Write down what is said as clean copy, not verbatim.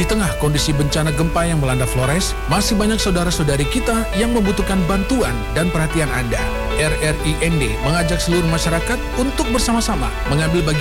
tengah kondisi bencana gempa yang melanda Flores, masih banyak saudara-saudari kita yang membutuhkan bantuan dan perhatian Anda. RRIND mengajak seluruh masyarakat untuk bersama-sama mengambil bagian